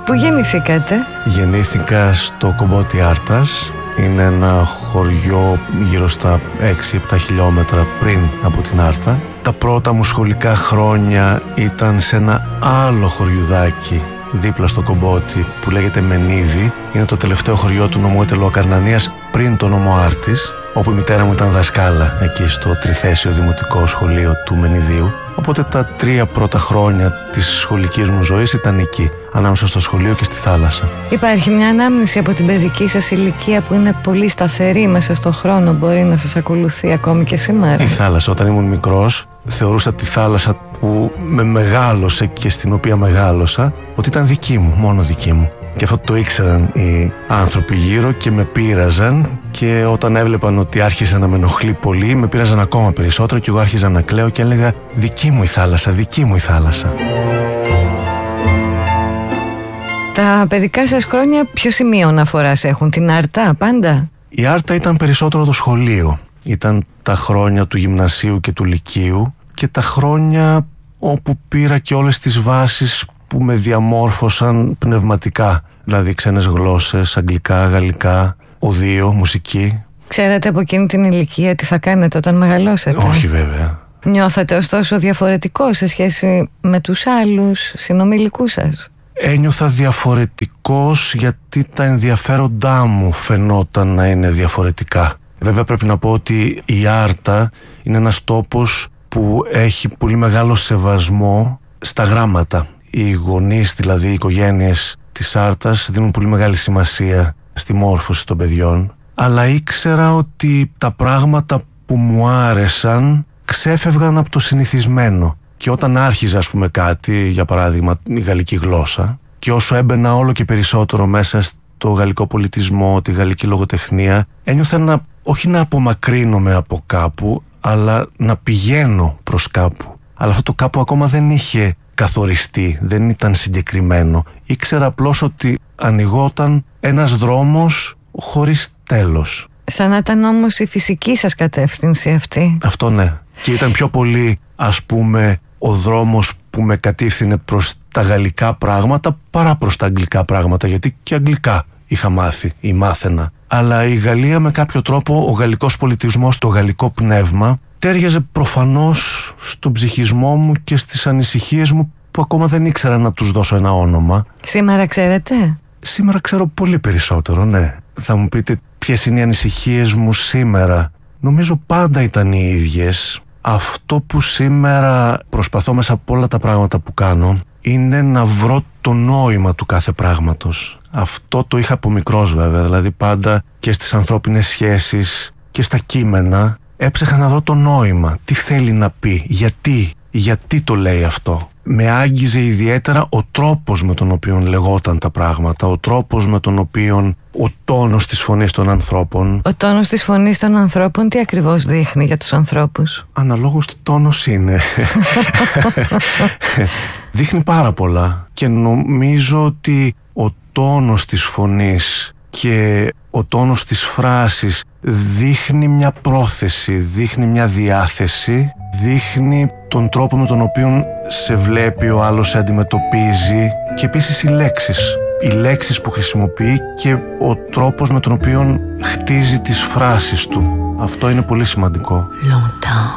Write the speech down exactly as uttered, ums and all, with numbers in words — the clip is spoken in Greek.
Πού γεννηθήκατε? Γεννήθηκα στο Κομπότι Άρτας. Είναι ένα χωριό γύρω στα έξι επτά χιλιόμετρα πριν από την Άρτα. Τα πρώτα μου σχολικά χρόνια ήταν σε ένα άλλο χωριουδάκι δίπλα στο Κομπότι που λέγεται Μενίδη. Είναι το τελευταίο χωριό του νομού Αιτελοακαρνανίας πριν το νομό Άρτης, όπου η μητέρα μου ήταν δασκάλα εκεί στο τριθέσιο δημοτικό σχολείο του Μενιδίου. Οπότε τα τρία πρώτα χρόνια της σχολικής μου ζωής ήταν εκεί, ανάμεσα στο σχολείο και στη θάλασσα. Υπάρχει μια ανάμνηση από την παιδική σας ηλικία που είναι πολύ σταθερή μέσα στον χρόνο, μπορεί να σας ακολουθεί ακόμη και σήμερα? Η θάλασσα. Όταν ήμουν μικρός, θεωρούσα τη θάλασσα που με μεγάλωσε και στην οποία μεγάλωσα ότι ήταν δική μου, μόνο δική μου. Και αυτό το ήξεραν οι άνθρωποι γύρω και με πείραζαν, και όταν έβλεπαν ότι άρχισε να με ενοχλεί πολύ, με πείραζαν ακόμα περισσότερο και εγώ άρχιζα να κλαίω και έλεγα δική μου η θάλασσα, δική μου η θάλασσα. Τα παιδικά σας χρόνια ποιο σημείο αναφοράς έχουν, την Άρτα πάντα? Η Άρτα ήταν περισσότερο το σχολείο. Ήταν τα χρόνια του γυμνασίου και του λυκείου και τα χρόνια όπου πήρα και όλες τις βάσεις που με διαμόρφωσαν πνευματικά. Δηλαδή ξένες γλώσσες, αγγλικά, γαλλικά, οδείο, μουσική. Ξέρατε από εκείνη την ηλικία τι θα κάνετε όταν μεγαλώσετε? Όχι βέβαια. Νιώθατε ωστόσο διαφορετικό σε σχέση με τους άλλους συνομιλικούς σας? Ένιωθα διαφορετικός γιατί τα ενδιαφέροντά μου φαινόταν να είναι διαφορετικά. Βέβαια πρέπει να πω ότι η Άρτα είναι ένας τόπος που έχει πολύ μεγάλο σεβασμό στα γράμματα. Οι γονείς, δηλαδή οι οικογένειες της Άρτας, δίνουν πολύ μεγάλη σημασία στη μόρφωση των παιδιών. Αλλά ήξερα ότι τα πράγματα που μου άρεσαν ξέφευγαν από το συνηθισμένο. Και όταν άρχιζα, ας πούμε, κάτι, για παράδειγμα η γαλλική γλώσσα, και όσο έμπαινα όλο και περισσότερο μέσα στο γαλλικό πολιτισμό, τη γαλλική λογοτεχνία, ένιωθα να, όχι να απομακρύνομαι από κάπου, αλλά να πηγαίνω προς κάπου. Αλλά αυτό το κάπου ακόμα δεν είχε καθοριστεί, δεν ήταν συγκεκριμένο. Ήξερα απλώς ότι ανοιγόταν ένας δρόμος χωρίς τέλος. Σαν να ήταν όμως η φυσική σας κατεύθυνση αυτή. Αυτό ναι. Και ήταν πιο πολύ, ας πούμε, ο δρόμος που με κατήφθηνε προς τα γαλλικά πράγματα παρά προς τα αγγλικά πράγματα, γιατί και αγγλικά είχα μάθει ή μάθαινα. Αλλά η Γαλλία, με κάποιο τρόπο, ο γαλλικός πολιτισμός, το γαλλικό πνεύμα, τέριαζε προφανώς στον ψυχισμό μου και στις ανησυχίες μου που ακόμα δεν ήξερα να τους δώσω ένα όνομα. Σήμερα ξέρετε? Σήμερα ξέρω πολύ περισσότερο, ναι. Θα μου πείτε ποιες είναι οι ανησυχίες μου σήμερα. Νομίζω πάντα ήταν οι ίδιες. Αυτό που σήμερα προσπαθώ μέσα από όλα τα πράγματα που κάνω είναι να βρω το νόημα του κάθε πράγματος. Αυτό το είχα από μικρός βέβαια, δηλαδή πάντα και στις ανθρώπινες σχέσεις και στα κείμενα έψαχνα να βρω το νόημα. Τι θέλει να πει, γιατί, γιατί το λέει αυτό. Με άγγιζε ιδιαίτερα ο τρόπος με τον οποίο λεγόταν τα πράγματα, ο τρόπος με τον οποίο ο τόνος της φωνής των ανθρώπων. Ο τόνος της φωνής των ανθρώπων τι ακριβώς δείχνει για τους ανθρώπους? Αναλόγως τι τόνος είναι. Δείχνει πάρα πολλά και νομίζω ότι ο τόνος της φωνής και ο τόνος της φράσης δείχνει μια πρόθεση, δείχνει μια διάθεση, δείχνει τον τρόπο με τον οποίο σε βλέπει ο άλλος, σε αντιμετωπίζει, και επίσης οι λέξεις. Οι λέξεις που χρησιμοποιεί και ο τρόπος με τον οποίο χτίζει τις φράσεις του. Αυτό είναι πολύ σημαντικό. Longtemps.